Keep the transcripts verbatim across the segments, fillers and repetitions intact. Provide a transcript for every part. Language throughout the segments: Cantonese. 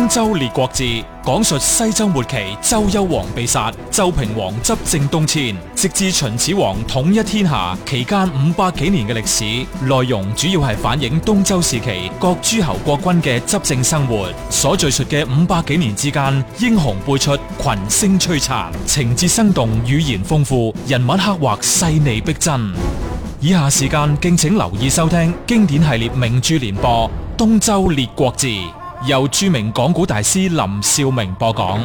東周列國志》講述西周末期周幽王被殺，周平王執政東遷，直至秦始皇統一天下期間五百幾年嘅歷史。內容主要係反映東周時期各諸侯國君嘅執政生活。所敘述嘅五百幾年之間，英雄輩出，群星璀璨，情節生動，語言豐富，人物刻畫細膩逼真。以下時間敬請留意收聽經典系列名著連播《東周列國志》，由著名講古大師林兆明播講。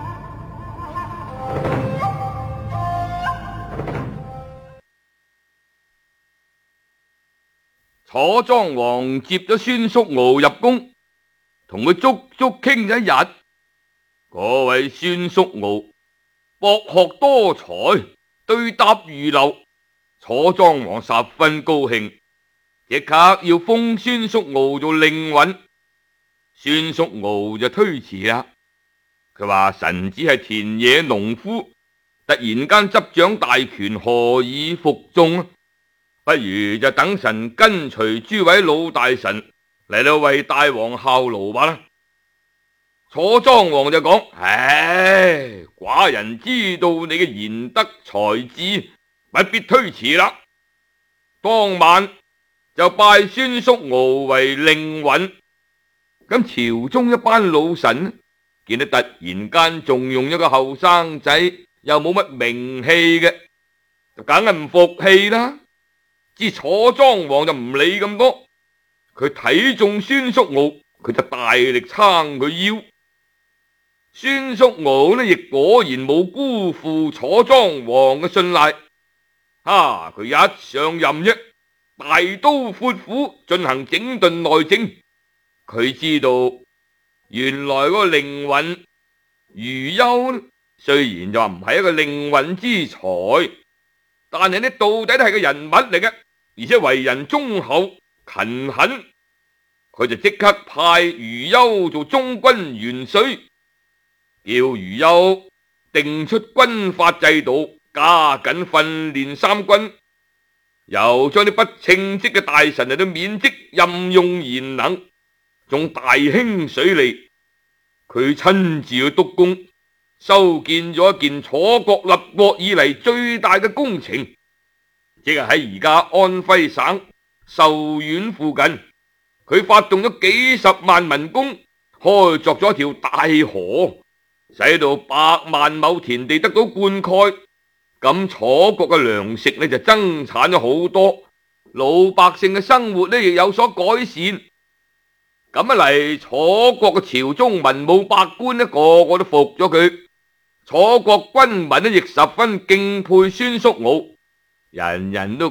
楚莊王接咗孫叔敖入宮，同佢足足傾咗一日。嗰位孫叔敖博學多才，對答如流。楚莊王十分高興，即刻要封孫叔敖做令尹。孫叔敖就推辭啦，佢話臣只係田野農夫，突然間執掌大權，何以服眾啊？不如就等臣跟隨諸位老大臣嚟到為大王效勞吧啦。楚莊王就講：唉，寡人知道你嘅賢德才智，不必推辭啦。當晚就拜孫叔敖為令尹。咁朝中一班老臣見到突然間重用一個後生仔，又冇乜名氣嘅，就梗係唔服氣啦。知楚莊王就唔理咁多，佢睇中孫叔敖，佢就大力撐佢腰。孫叔敖呢亦果然冇辜負楚莊王嘅信賴。哈！佢一上任啫，大刀闊斧進行整頓內政。佢知道原來嗰個令尹余憂呢，雖然就話唔係一個令尹之才，但係呢到底都係個人物嚟嘅，而且為人忠厚勤懇。佢就即刻派余憂做中軍元帥，叫余憂定出軍法制度，加緊訓練三軍，又將啲不稱職嘅大臣嚟到免職，任用賢能，仲大興水利。佢親自去督工，修建咗一件楚國立國以嚟最大嘅工程，即係喺而家安徽省壽縣附近，佢發動咗幾十萬民工，開鑿咗一條大河，使到百萬畝田地得到灌溉。咁楚國嘅糧食呢就增產咗好多，老百姓嘅生活呢亦有所改善。咁一嚟，楚國嘅朝中文武百官呢個個都服咗佢，楚國軍民呢亦十分敬佩孫叔敖，人人都